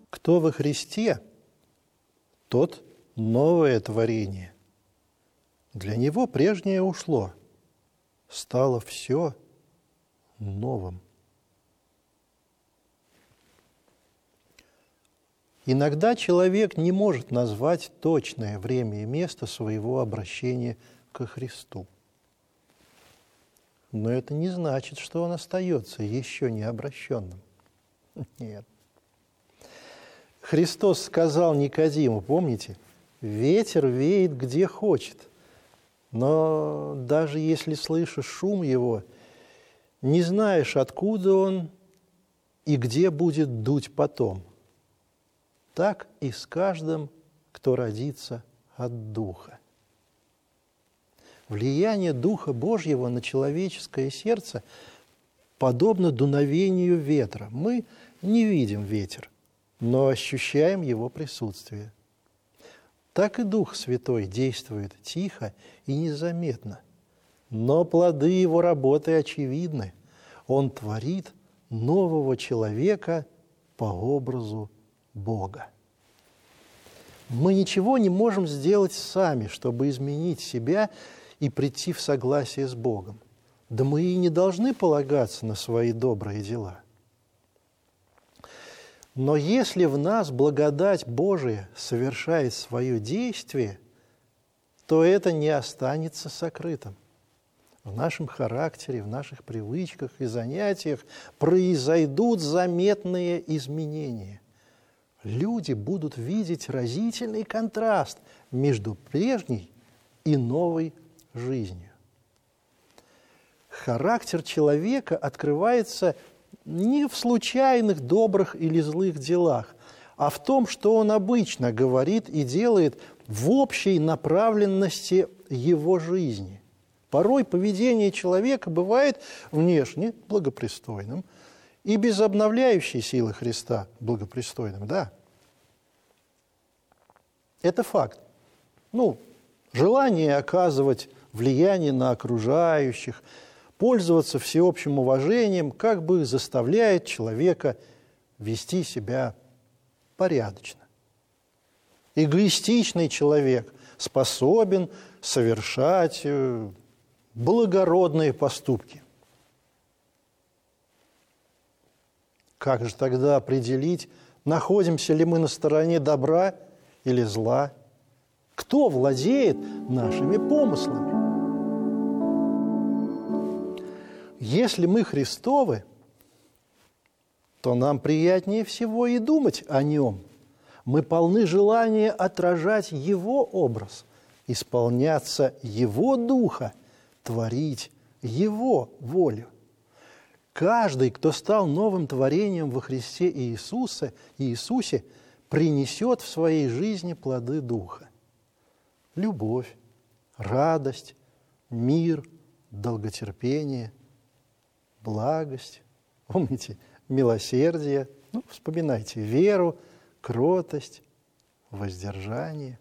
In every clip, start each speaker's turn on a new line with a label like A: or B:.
A: Кто во Христе, тот новое творение. Для него прежнее ушло, стало все новым. Иногда человек не может назвать точное время и место своего обращения ко Христу. Но это не значит, что он остается еще не обращенным. Нет. Христос сказал Никодиму, помните, ветер веет где хочет, но даже если слышишь шум его, не знаешь, откуда он и где будет дуть потом. Так и с каждым, кто родится от Духа. Влияние Духа Божьего на человеческое сердце подобно дуновению ветра. Мы не видим ветер, но ощущаем его присутствие. Так и Дух Святой действует тихо и незаметно, но плоды его работы очевидны. Он творит нового человека по образу Бога. Мы ничего не можем сделать сами, чтобы изменить себя и прийти в согласие с Богом. Да мы и не должны полагаться на свои добрые дела. Но если в нас благодать Божия совершает свое действие, то это не останется сокрытым. В нашем характере, в наших привычках и занятиях произойдут заметные изменения. Люди будут видеть разительный контраст между прежней и новой жизнью. Характер человека открывается не в случайных добрых или злых делах, а в том, что он обычно говорит и делает в общей направленности его жизни. Порой поведение человека бывает внешне благопристойным и без обновляющей силы Христа благопристойным, да. Это факт. Желание оказывать влияние на окружающих, пользоваться всеобщим уважением как бы заставляет человека вести себя порядочно. Эгоистичный человек способен совершать благородные поступки. Как же тогда определить, находимся ли мы на стороне добра или зла? Кто владеет нашими помыслами? Если мы Христовы, то нам приятнее всего и думать о Нем. Мы полны желания отражать Его образ, исполняться Его Духа, творить Его волю. Каждый, кто стал новым творением во Христе Иисусе, принесет в своей жизни плоды Духа. Любовь, радость, мир, долготерпение, благость, помните, милосердие, вспоминайте, веру, кротость, воздержание.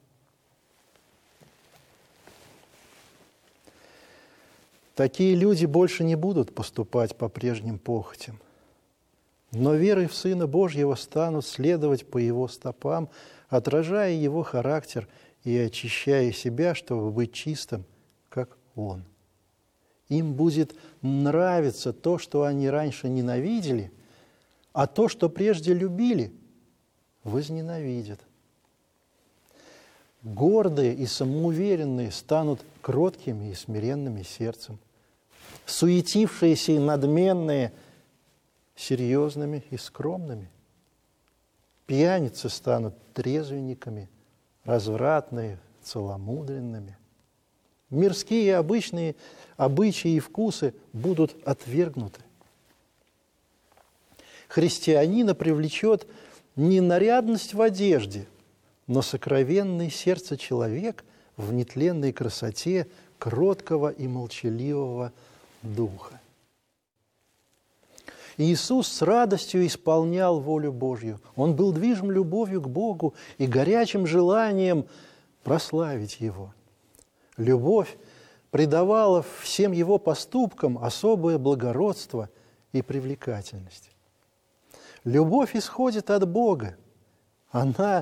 A: Такие люди больше не будут поступать по прежним похотям, но верой в Сына Божьего станут следовать по Его стопам, отражая Его характер и очищая себя, чтобы быть чистым, как Он. Им будет нравиться то, что они раньше ненавидели, а то, что прежде любили, возненавидят. Гордые и самоуверенные станут кроткими и смиренными сердцем. Суетившиеся и надменные – серьезными и скромными. Пьяницы станут трезвенниками, развратные – целомудренными. Мирские и обычные обычаи и вкусы будут отвергнуты. Христианина привлечет не нарядность в одежде, но сокровенное сердце человек в нетленной красоте кроткого и молчаливого духа. Иисус с радостью исполнял волю Божью. Он был движим любовью к Богу и горячим желанием прославить Его. Любовь придавала всем Его поступкам особое благородство и привлекательность. Любовь исходит от Бога она